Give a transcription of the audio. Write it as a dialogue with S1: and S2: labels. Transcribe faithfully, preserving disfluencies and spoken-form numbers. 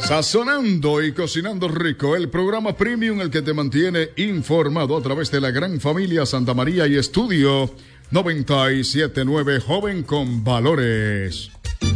S1: Sazonando y cocinando rico, el programa premium, el que te mantiene informado a través de la gran familia Santa María y Estudio noventa y siete punto nueve, joven con valores.